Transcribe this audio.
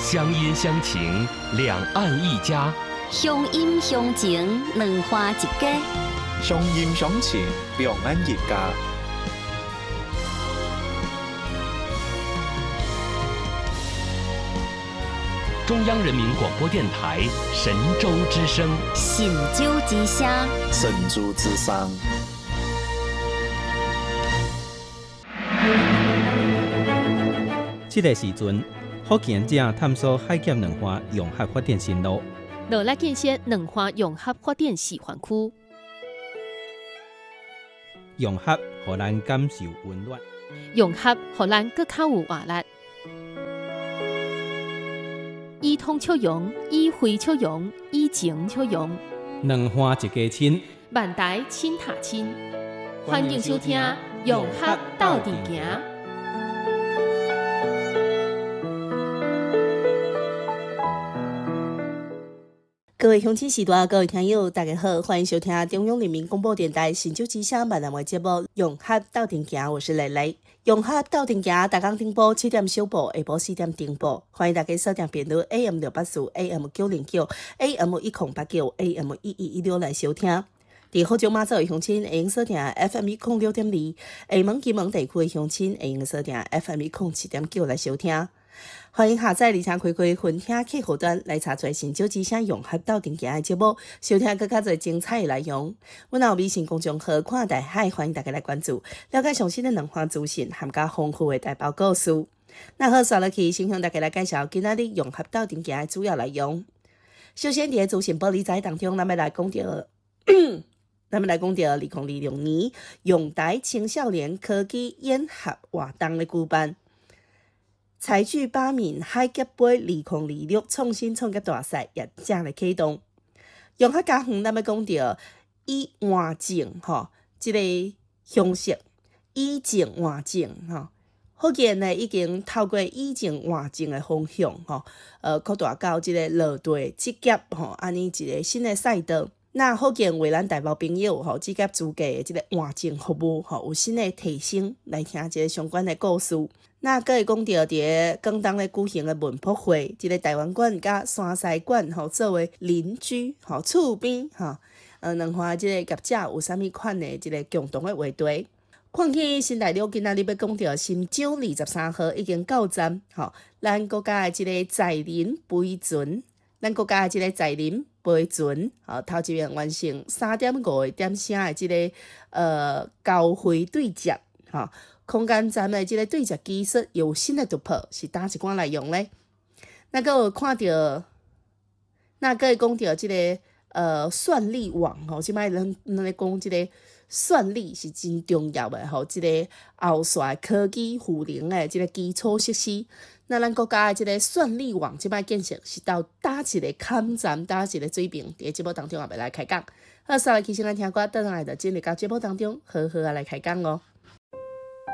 乡音乡情，两岸一家； 乡音乡情，两花一家。 乡音乡情，两岸一家。 中央人民广播电台神州之声， 神州之声， 神州之声。 这个时阵，福建正探索海峡两岸融合发展新路， 落来建设两岸融合发展示范区。 融合互咱感受温暖， 融合互咱更较有活力。以通促融，以惠促融，以情促融。 两岸一家亲， 万代亲塔亲。欢迎收听《融合斗阵行》。 各位乡亲时代，各位听友，大家好，欢迎收听中央人民广播电台神州之声闽南话节目《融合斗阵行》，我是蕾蕾。融合斗阵行，逐工顶播7点小播，下晡4点顶播。欢迎大家锁定频率 AM684、AM909、AM1089、AM1116 来收听。伫福州马祖的乡亲会用锁定 FM106.2，厦门、金门地区的乡亲会用锁定 FM107.9 来收听。欢迎下载而且开开分听客户端来查找神州之声融合斗阵行的节目，收听更加多精彩的内容。阮有微信公众号看大海，欢迎大家来关注，了解上新的两岸资讯，含加丰富的台胞故事。那好，刷落去，先向大家来介绍今仔日融合斗阵行的主要内容。首先，伫资讯报理财当中，咱们来讲到2026年用台青少年科技演合活动的举办。采聚巴闽海峡杯2026创新创业大赛也正来启动。融合家园，咱要讲到以换证这个形式，以证换证福建呢已经透过以证换证的方向扩大到这个落地职业安尼一个新的赛道。那福建为咱台胞朋友职业资格的这个换证服务有新的提升，来听这个相关的故事。那阁会讲到伫广东咧举行的文博会，即个台湾馆甲山西馆作为邻居厝边两岸即个业者有啥物款的即个共同的话题。看起新大陆今仔日要讲到新庄23號已經到站咱國家的即個載人飛船，頭一遍完成3.5點聲的即個交會對接空間站的即個對接技術有新的突破，是哪一款內容呢？那個有看到，那個會講到即個算力網即擺咱咧講即個算力是真重要的即個後續科技賦能的即個基礎設施。那咱國家的即個算力網即擺建設是到搭一個坎站，搭一個水平。佇節目當中也要來開講。好，刷來去先來聽歌，等下來就進入到節目當中，好好來開講哦。